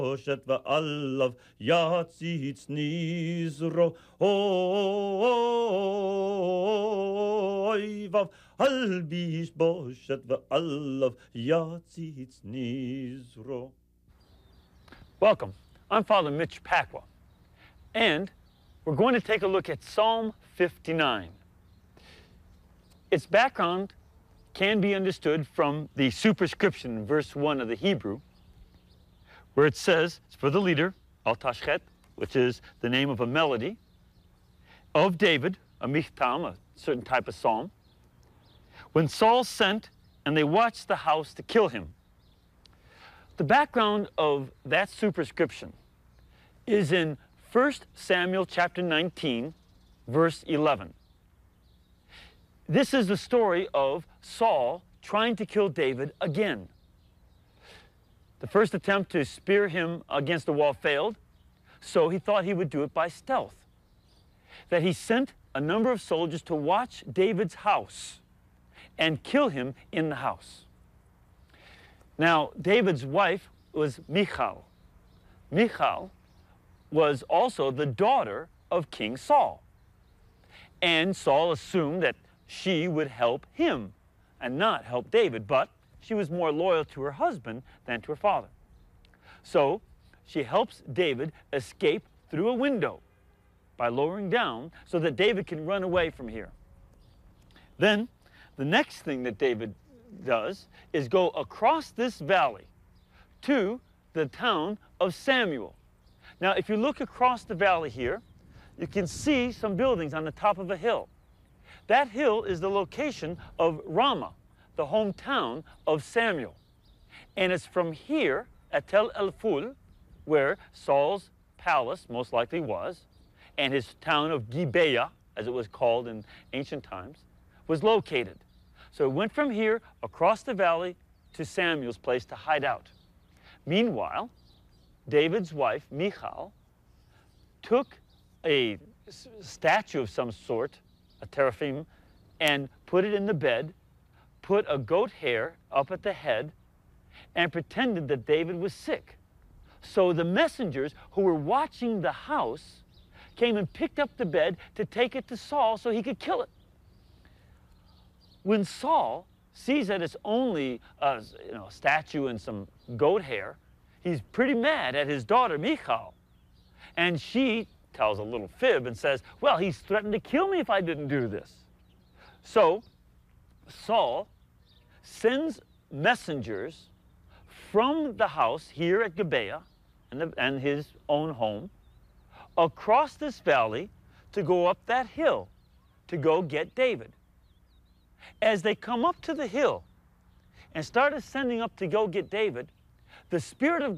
Boshet va'alav yatzitz nizro oivav albish boshet va'alav yatzitz nizro. Welcome. I'm Father Mitch Pacwa, and we're going to take a look at Psalm 59. Its background can be understood from the superscription in verse 1 of the Hebrew, where it says, it's for the leader, Al Tashchet, which is the name of a melody, of David, a michtam, a certain type of psalm, when Saul sent and they watched the house to kill him. The background of that superscription is in 1 Samuel chapter 19, verse 11. This is the story of Saul trying to kill David again. The first attempt to spear him against the wall failed, so he thought he would do it by stealth. That he sent a number of soldiers to watch David's house and kill him in the house. Now, David's wife was Michal. Michal was also the daughter of King Saul. And Saul assumed that she would help him and not help David, but she was more loyal to her husband than to her father. So she helps David escape through a window by lowering down so that David can run away from here. Then the next thing that David does is go across this valley to the town of Samuel. Now, if you look across the valley here, you can see some buildings on the top of a hill. That hill is the location of Ramah, the hometown of Samuel. And it's from here, at Tel El-Ful, where Saul's palace most likely was, and his town of Gibeah, as it was called in ancient times, was located. So it went from here across the valley to Samuel's place to hide out. Meanwhile, David's wife, Michal, took a statue of some sort, a teraphim, and put it in the bed, put a goat hair up at the head, and pretended that David was sick. So the messengers who were watching the house came and picked up the bed to take it to Saul so he could kill it. When Saul sees that it's only a statue and some goat hair, he's pretty mad at his daughter Michal. And she tells a little fib and says, well, he's threatened to kill me if I didn't do this. So Saul sends messengers from the house here at Gibeah and his own home across this valley to go up that hill to go get David. As they come up to the hill and start ascending up to go get David, the Spirit of